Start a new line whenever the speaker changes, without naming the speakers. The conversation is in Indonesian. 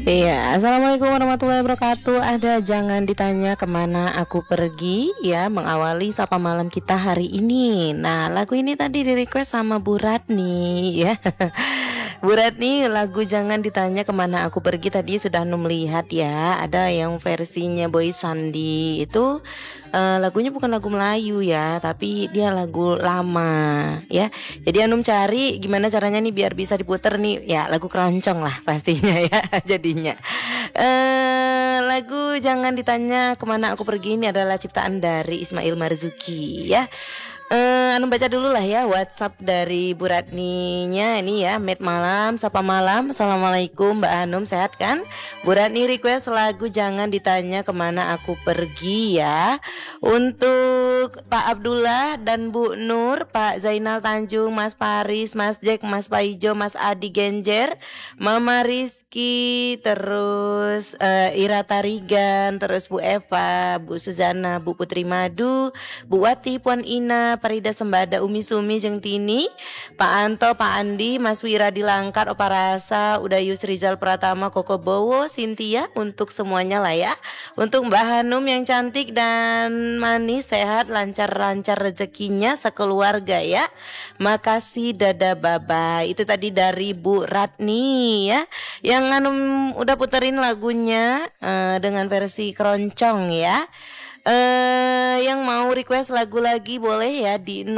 Iya, assalamualaikum warahmatullahi wabarakatuh. Ada jangan ditanya kemana aku pergi ya, mengawali sapa malam kita hari ini. Nah, lagu ini tadi di request sama Bu Ratni ya. Bu Ratni, lagu jangan ditanya kemana aku pergi tadi sudah melihat ya. Ada yang versinya Boy Sandi itu lagunya bukan lagu Melayu ya, tapi dia lagu lama ya. Jadi Anum cari gimana caranya nih biar bisa diputer nih ya, lagu keroncong lah pastinya ya jadinya. Lagu jangan ditanya kemana aku pergi ini adalah ciptaan dari Ismail Marzuki ya. Anu baca dulu lah ya WhatsApp dari Bu Ratninya ini ya. Med malam, sapa malam. Assalamualaikum Mbak Hanum, sehat kan? Bu Ratni request lagu jangan ditanya kemana aku pergi ya. Untuk Pak Abdullah dan Bu Nur, Pak Zainal Tanjung, Mas Paris, Mas Jack, Mas Paijo, Mas Adi Genjer, Mama Rizky, terus Ira Tarigan, terus Bu Eva, Bu Suzana, Bu Putri Madu, Bu Wati, Puan Ina, Parida Sembada, Umi Sumi, Jeng Tini, Pak Anto, Pak Andi, Mas Wira Dilangkar, Opa Rasa, Udayus Rizal Pratama, Koko Bowo, Cynthia, untuk semuanya lah ya. Untuk Mbak Hanum yang cantik dan manis, sehat, lancar-lancar rezekinya sekeluarga ya. Makasih, dadah, bye-bye. Itu tadi dari Bu Ratni ya. Yang Hanum udah puterin lagunya dengan versi keroncong ya. Yang mau request lagu lagi boleh ya di